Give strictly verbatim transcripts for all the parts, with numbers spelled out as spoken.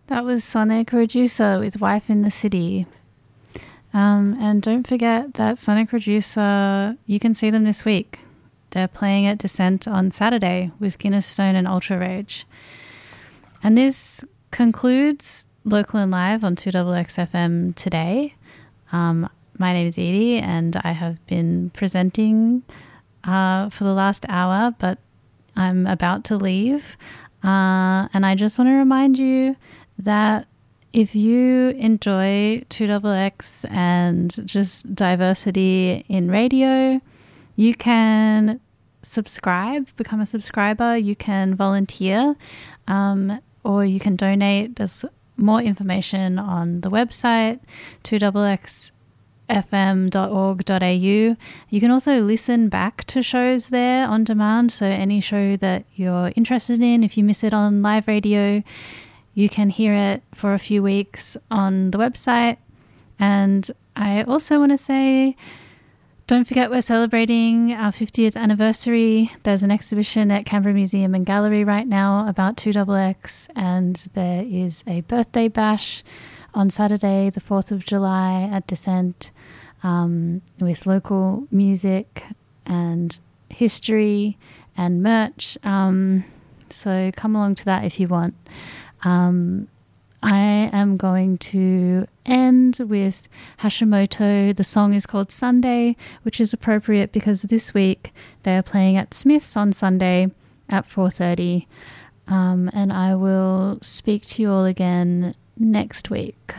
That was Sonic Reducer with Wife in the City. Um, and don't forget that Sonic Reducer, you can see them this week. They're playing at Descent on Saturday with Guinness Stone and Ultra Rage. And this concludes Local and Live on two X X F M today. Um, my name is Edie and I have been presenting uh, for the last hour, but I'm about to leave. Uh, and I just want to remind you that if you enjoy two X X and just diversity in radio, you can subscribe, become a subscriber, you can volunteer, um, or you can donate. There's more information on the website, two X X F M dot org dot A U. You can also listen back to shows there on demand, so any show that you're interested in, if you miss it on live radio, you can hear it for a few weeks on the website. And I also want to say, don't forget we're celebrating our fiftieth anniversary. There's an exhibition at Canberra Museum and Gallery right now about two X X, and there is a birthday bash on Saturday, the fourth of July at Descent, um, with local music and history and merch. Um, so come along to that if you want. Um, I am going to end with Hashimoto. The song is called Sunday, which is appropriate because this week they are playing at Smith's on Sunday at four thirty. Um, and I will speak to you all again next week.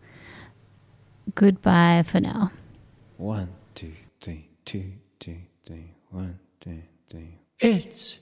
Goodbye for now. One, two, three, two, two, three, one, two, three. It's